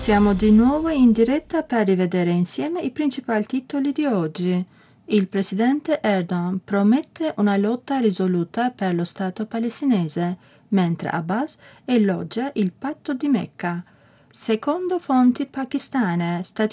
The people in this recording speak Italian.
Siamo di nuovo in diretta per rivedere insieme i principali titoli di oggi. Il presidente Erdogan promette una lotta risoluta per lo Stato palestinese, mentre Abbas elogia il patto di Mecca. Secondo fonti pakistane, Stati